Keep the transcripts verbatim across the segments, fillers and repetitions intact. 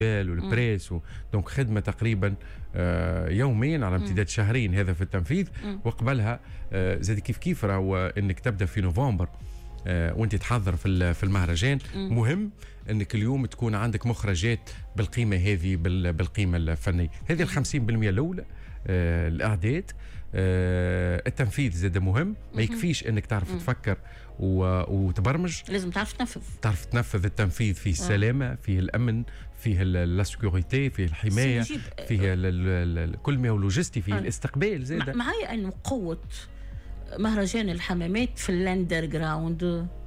والبريس و... دونك خدمه تقريبا آه يوميا على امتداد شهرين، هذا في التنفيذ. م. وقبلها آه زاد كيف كيف راهو انك تبدا في نوفمبر آه وانت تحضر في في المهرجان. م. مهم انك اليوم تكون عندك مخرجات بالقيمه هذه، بالقيمه الفنيه هذه. ال خمسين بالمئة الاولى آه الاعداد. آه التنفيذ زاد مهم، ما يكفيش انك تعرف م. تفكر وتبرمج، لازم تعرف تنفذ تعرف تنفذ. التنفيذ فيه السلامه، فيه الامن، فيه السكيورتي، فيه الحمايه، فيه كل ما هو لوجستي، فيه الاستقبال زاد. معايا انه قوه مهرجان الحمامات في الاندر جراوند.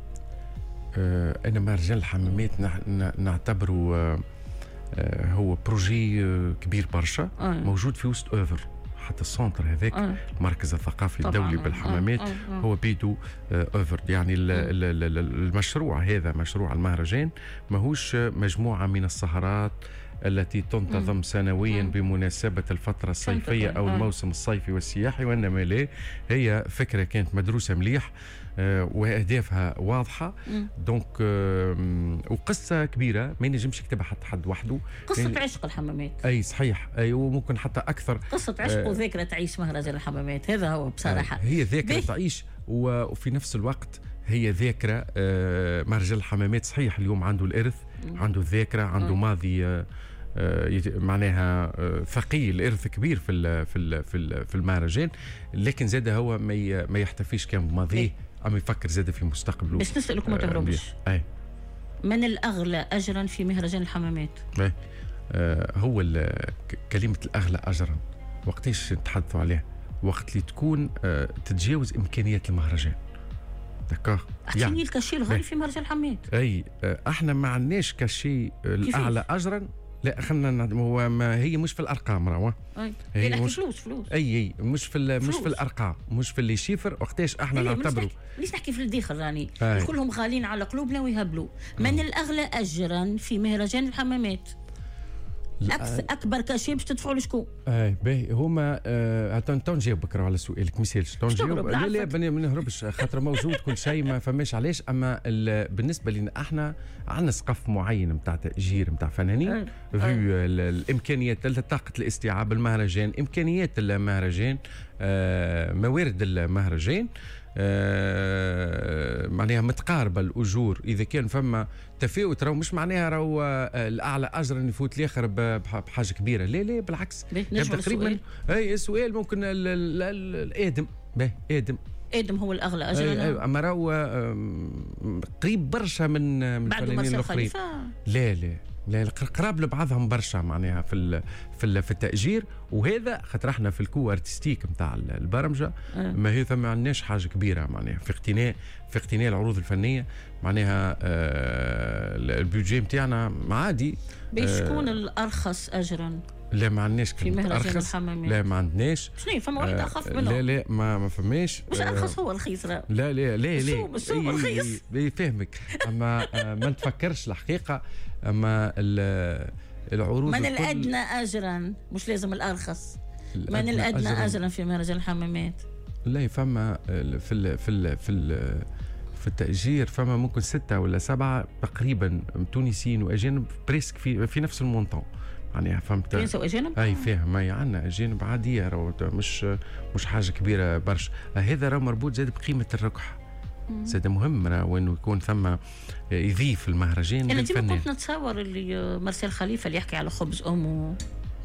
آه انا مهرجان الحمامات نعتبره آه آه هو بروجي آه كبير برشا. آه. موجود في وسط اوفر، حتى السنتر هذاك آه. المركز الثقافي الدولي بالحمامات آه. آه. آه. هو بيدو آه اوفر. يعني ال ال ال المشروع هذا، مشروع المهرجان، ماهوش مجموعة من السهرات التي تنتظم سنويا بمناسبة الفترة الصيفية أو الموسم الصيفي والسياحي، وإنما لا، هي فكرة كانت مدروسة مليح آه وأهدافها واضحة. دونك آه وقصة كبيرة ما ينجمش يكتبها حتى حد وحده. قصة يعني عشق الحمامات. أي صحيح، أي وممكن حتى أكثر. قصة عشق آه وذاكرة تعيش مهرجان الحمامات، هذا هو بصراحة. آه هي ذاكرة تعيش، وفي نفس الوقت هي ذاكرة آه مهرجان الحمامات. صحيح اليوم عنده الإرث، عنده الذاكرة، عنده ماضي آه آه معناها آه ثقيل، إرث كبير في ال في ال في, ال في المهرجان، لكن زاد هو ما ما يحتفيش كان بماضيه، أما يفكر زاد في مستقبله. بس نسألك ما تهربش، آه من الأغلى أجرا في مهرجان الحمامات؟ آه آه هو كلمة الأغلى أجرا وقتاش نتحدثوا عليها؟ وقت اللي تكون آه تتجاوز إمكانيات المهرجان. دكار اعطيني يعني الكاشي الغالي في مهرجان الحمامات. اي آه احنا ما عندناش كاشي الاعلى اجرا. لا خلينا، هو ما هي مش في الارقام راهو. هي مش فلوس فلوس اي اي مش في مش في الارقام، مش في اللي شيفر. وقتاش احنا نعتبروا ليش نحكي في الداخل راني كلهم غاليين على قلوبنا ويهبلوا. من الاغلى اجرا في مهرجان الحمامات؟ أكثر أكبر كاشي باش تدفعوا لشكون؟ اي باهي هما آه تو نجاوبك على سؤالك، ما يسالش تو نجاوب. لا لا ما نهربش، خاطر موجود كل شيء، ما فماش علاش. اما بالنسبه لنا احنا عندنا سقف معين نتاع تاجير نتاع فنانين، في الامكانيات، طاقه الاستيعاب المهرجان، امكانيات المهرجان، آه موارد المهرجان، آه معناها متقاربه الاجور. اذا كان فما تفاوت راهو مش معناها راهو آه الاعلى اجرا يفوت الاخر بحاجه كبيره، لا لا بالعكس. تقريبا اي السؤال ممكن الادم باهي ادم ادم هو الاغلى اجرا. ايوه اما راهو قريب برشا من من الفنانين الاخرين. لا لا لا قراب لبعضهم برشا معناها في ال في ال في التاجير. وهذا خاطر احنا في الكو ارتستيك نتاع البرمجه أه. ما هي ما عندناش حاجه كبيره معناها في اقتناء في اقتناء العروض الفنيه معناها. آه البيدجي نتاعنا عادي. باش شكون آه الارخص اجرا؟ لا ما عندناش في مهرجان الحمامات. لا ما عندناش. شنو فما واحد اخف منه؟ لا لا ما ما فماش. مش ارخص هو رخيص. لا لا لا لا لا مش هو رخيص. فاهمك. اما ما نتفكرش الحقيقه. اما العروض من الادنى اجرا، مش لازم الارخص. من الادنى اجرا في مهرجان الحمامات؟ لا فما في ال في ال في ال في التأجير فما ممكن ستة ولا سبعة تقريبا تونسيين وأجانب بريسك في في نفس المونطون. يعني فهمت؟ فرنسا واجانب؟ اي فاهم. ما عندنا اجانب عاديه، راهو مش مش حاجه كبيره برشا. هذا راه مربوط زاد بقيمه الركح. زاد مهم راهو انه يكون ثم يضيف المهرجان. انا ديما كنت نتصور اللي مارسيل خليفه اللي يحكي على خبز امه.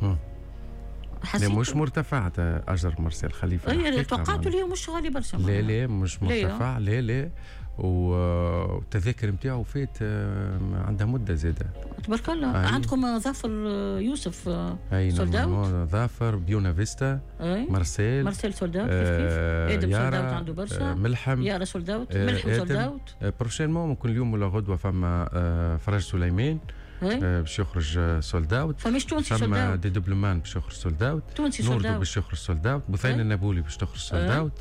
لا مش مرتفع اجر مارسيل خليفه. اي توقعت اللي هو مش غالي برشا. لا لا مش مرتفع. لا لا والتذاكر نتاعو فات عندها مده زاده تبارك الله. أي. عندكم ظافر يوسف سولد اوت، ظافر بيونا فيستا، مارسيل مارسيل سولد اوت كيف كيف. ادم سولد اوت عنده برشا. ملحم يارا سولد اوت. ملحم سولد اوت. بروشينمون ممكن اليوم ولا غدوه فما فرج سليمان باش يخرج سولد اوت. فماش تونسي سولد اوت. فما دي دوبلمان باش يخرج سولد اوت. تونسي سولد اوت. نوردو باش يخرج سولد اوت. بثينه النابولي باش تخرج سولد اوت.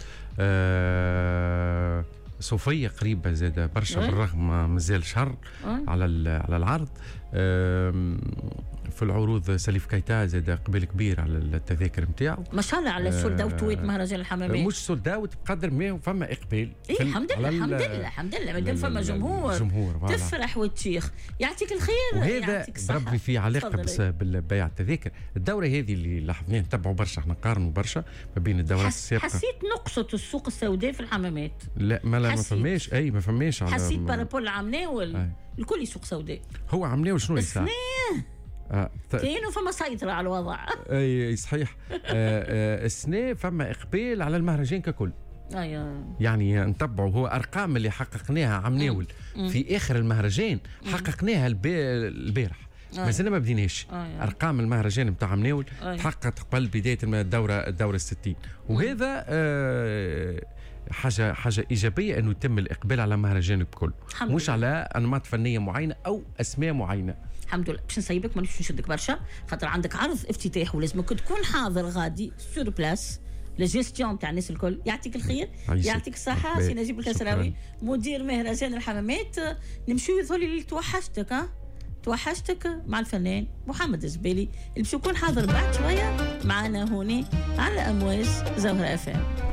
أه صوفية قريبة زادة برشا. أه؟ بالرغم مازال شهر أه؟ على على العرض. أه في العروض سليف كيتا زاد قبل كبير على التذاكر نتاعو ما شاء الله على السولد اوت تويت مهرجان الحمامات. مش سولد اوت بقدر ما فما اقبال. اي الحمد لله الحمد لله الحمد لله مادام فما جمهور جمهور تفرح وتشيخ. يعطيك الخير. وهذا بربي في علاقه بالبيع التذاكر. الدوره هذه اللي لاحظناها نتبعوا برشا، احنا نقارنوا برشا ما بين الدورات السابقه. حسيت نقصة السوق السوداء في الحمامات. لا ما لا ما فماش اي ما فماش. حسيت بارابول عمناول الكل سوق سوداء. هو عمناول شنو يساعد؟ آه كاينو فما سيطرة على الوضع. اي صحيح. آه آه السنة فما اقبال على المهرجان ككل. أيوة. يعني نتبعوا هو ارقام اللي حققناها عمناول في اخر المهرجان حققناها البارح. مازلنا ما بديناش. أيوة. ارقام المهرجان نتاع عمناول أيوة. تحققت قبل بدايه الدوره الدوره الستين، وهذا آه حاجه حاجه ايجابيه انه يتم الاقبال على مهرجان بكل، مش على انماط فنيه معينه او اسماء معينه. الحمد لله. باش نسيبك مانيش نشدك برشا خاطر عندك عرض افتتاح ولازمك تكون حاضر غادي سور بلاس لجيستيون تاع الناس الكل. يعطيك الخير يعطيك الصحه سي نجيب الكسراوي مدير مهرجان الحمامات. نمشيو يظهر لي توحشتك. ها توحشتك مع الفنان محمد الزبيلي اللي باش يكون حاضر بعد شويه معنا هوني على امواج زهره اف ام.